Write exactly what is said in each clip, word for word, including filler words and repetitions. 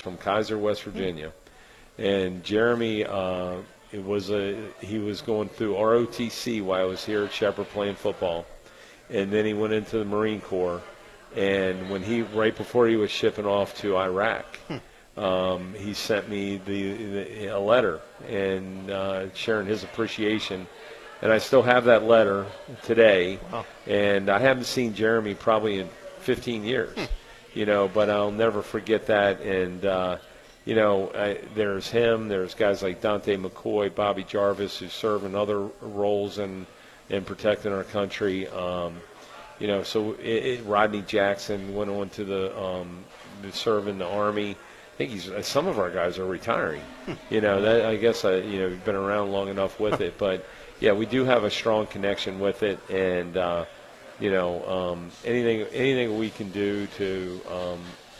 from Kaiser, West Virginia, and Jeremy, uh, it was a he was going through R O T C while I was here at Shepherd playing football, and then he went into the Marine Corps, and when he right before he was shipping off to Iraq, um, he sent me the, the a letter and uh, sharing his appreciation. And I still have that letter today, wow. and I haven't seen Jeremy probably in fifteen years, hmm. you know, but I'll never forget that. And, uh, you know, I, there's him, there's guys like Dante McCoy, Bobby Jarvis, who serve in other roles in, in protecting our country. Um, you know, so it, it, Rodney Jackson went on to the um, to serve in the Army. I think he's some of our guys are retiring. you know, that I guess I you know been around long enough with it, but. Yeah, we do have a strong connection with it, and uh, you know, um, anything anything we can do to um,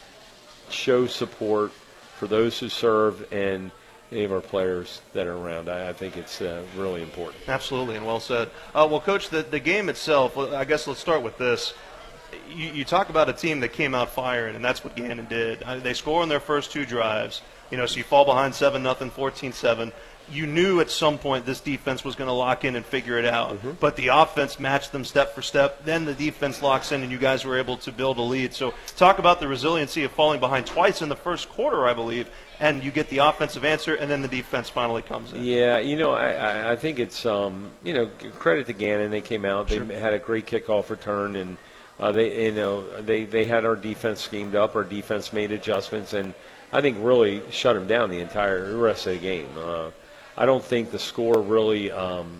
show support for those who serve and any of our players that are around, I, I think it's uh, really important. Absolutely, and well said. Uh, well, Coach, the, the game itself, I guess let's start with this. You, you talk about a team that came out firing, and that's what Gannon did. Uh, they score on their first two drives, you know, so you fall behind seven nothing, fourteen seven. You knew at some point this defense was going to lock in and figure it out. Mm-hmm. But the offense matched them step for step. Then the defense locks in, and you guys were able to build a lead. So talk about the resiliency of falling behind twice in the first quarter, I believe, and you get the offensive answer, and then the defense finally comes in. Yeah, you know, I, I think it's, um, you know, credit to Gannon. They came out. They Sure. had a great kickoff return, and uh, they, you know, they, they had our defense schemed up. Our defense made adjustments, and I think really shut them down the entire rest of the game. Uh, I don't think the score really um,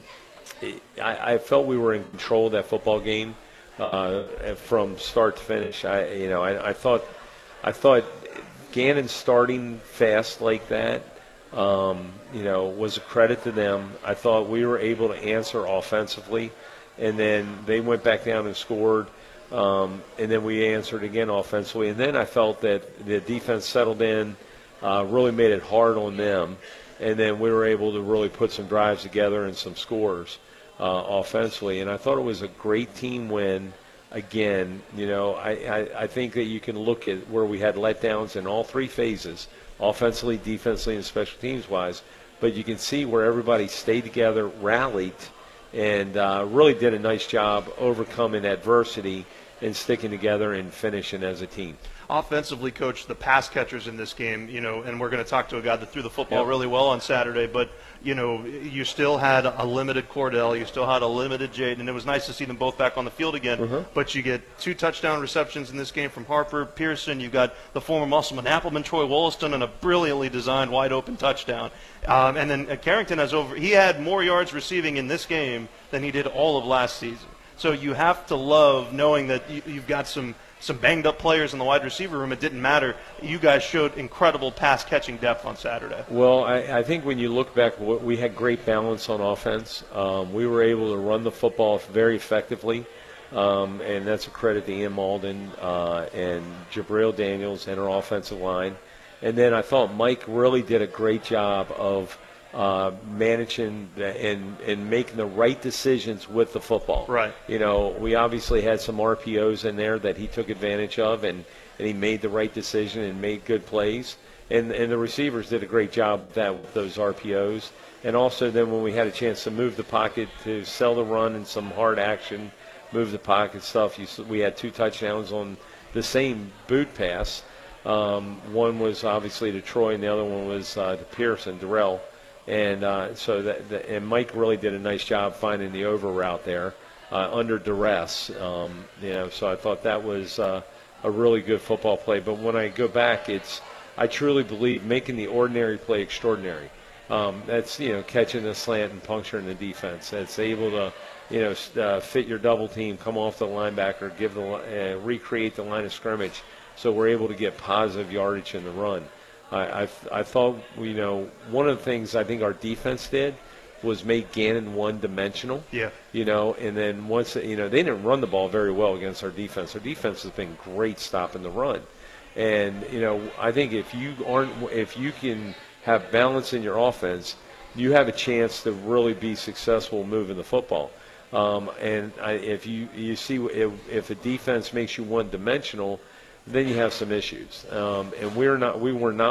– I, I felt we were in control of that football game uh, from start to finish. I, you know, I, I thought I thought Gannon starting fast like that, um, you know, was a credit to them. I thought we were able to answer offensively, and then they went back down and scored, um, and then we answered again offensively. And then I felt that the defense settled in, uh, really made it hard on them. And then we were able to really put some drives together and some scores uh, offensively. And I thought it was a great team win. Again, you know, I, I, I think that you can look at where we had letdowns in all three phases, offensively, defensively, and special teams-wise. But you can see where everybody stayed together, rallied, and uh, really did a nice job overcoming adversity and sticking together and finishing as a team. Offensively, Coach, the pass catchers in this game, you know, and we're going to talk to a guy that threw the football Yep. really well on Saturday, but, you know, you still had a limited Cordell, you still had a limited Jaden, and it was nice to see them both back on the field again, Mm-hmm. but you get two touchdown receptions in this game from Harper, Pearson, you've got the former Musselman Appleman, Troy Wollaston, and a brilliantly designed wide-open touchdown. Um, and then uh, Carrington has over – he had more yards receiving in this game than he did all of last season. So you have to love knowing that you, you've got some – some banged-up players in the wide receiver room. It didn't matter. You guys showed incredible pass-catching depth on Saturday. Well, I, I think when you look back, we had great balance on offense. Um, we were able to run the football very effectively, um, and that's a credit to Ian Malden uh, and Jabril Daniels and our offensive line. And then I thought Mike really did a great job of uh, managing the, and, and making the right decisions with the football. Right. You know, we obviously had some R P Os in there that he took advantage of, and, and he made the right decision and made good plays. And, and the receivers did a great job with that, with those R P Os. And also then when we had a chance to move the pocket to sell the run and some hard action, move the pocket stuff, you, we had two touchdowns on the same boot pass. Um, one was obviously to Troy, and the other one was uh, to Pearson, Darrell. And uh, so that, that, and Mike really did a nice job finding the over route there uh, under duress. Um, you know, so I thought that was uh, a really good football play. But when I go back, it's I truly believe making the ordinary play extraordinary. Um, that's you know catching the slant and puncturing the defense. That's able to you know uh, fit your double team, come off the linebacker, give the uh, recreate the line of scrimmage, so we're able to get positive yardage in the run. I, I, I thought, you know, one of the things I think our defense did was make Gannon one-dimensional. Yeah. You know, and then once, you know, they didn't run the ball very well against our defense. Our defense has been great stopping the run. And, you know, I think if you aren't, if you can have balance in your offense, you have a chance to really be successful moving the football. Um, and I, if you, you see, if, if a defense makes you one-dimensional, then you have some issues. Um, and we're not, we were not